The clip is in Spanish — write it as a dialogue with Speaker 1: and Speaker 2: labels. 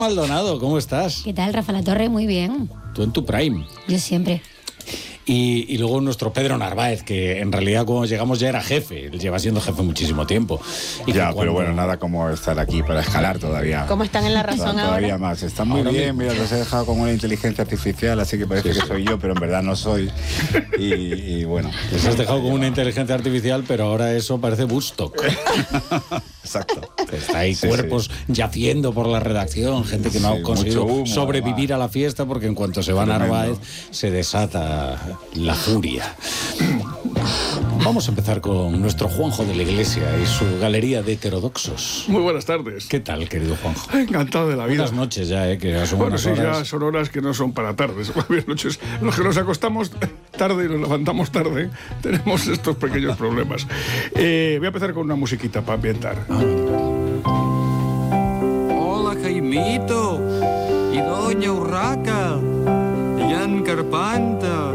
Speaker 1: Maldonado, ¿cómo estás?
Speaker 2: ¿Qué tal, Rafa La Torre? Muy bien.
Speaker 1: Tú en tu prime.
Speaker 2: Yo siempre.
Speaker 1: Y luego nuestro Pedro Narváez, que en realidad cuando llegamos ya era jefe. Él lleva siendo jefe muchísimo tiempo. Y
Speaker 3: ya,
Speaker 1: cuando...
Speaker 3: pero bueno, nada como estar aquí para escalar todavía.
Speaker 4: ¿Cómo están en la razón
Speaker 3: todavía
Speaker 4: ahora?
Speaker 3: más. Están muy
Speaker 1: Ahora
Speaker 3: bien,
Speaker 1: mismo.
Speaker 3: mira, los he dejado con una inteligencia artificial, así que parece que soy yo, pero en verdad no soy. Y bueno.
Speaker 1: Les has dejado con una inteligencia artificial, pero ahora eso parece Woodstock.
Speaker 3: Exacto.
Speaker 1: Está ahí
Speaker 3: Sí,
Speaker 1: cuerpos yaciendo por la redacción, gente que no
Speaker 3: Sí,
Speaker 1: ha conseguido
Speaker 3: mucho humo,
Speaker 1: sobrevivir a la fiesta porque en cuanto se va
Speaker 3: Tremendo.
Speaker 1: Narváez se desata la furia. Vamos a empezar con nuestro Juanjo de la Iglesia y su galería de heterodoxos.
Speaker 5: Muy buenas tardes.
Speaker 1: ¿Qué tal, querido Juanjo?
Speaker 5: Encantado de la vida.
Speaker 1: Buenas noches ya, que ya son
Speaker 5: Bueno,
Speaker 1: unas
Speaker 5: sí,
Speaker 1: horas.
Speaker 5: ya son horas que no son para tardes. Buenas noches. Los que nos acostamos tarde y nos levantamos tarde, tenemos estos pequeños problemas. Voy a empezar con una musiquita para ambientar.
Speaker 6: Hola, Jaimito. Y Doña Urraca. Y Jan Carpanta.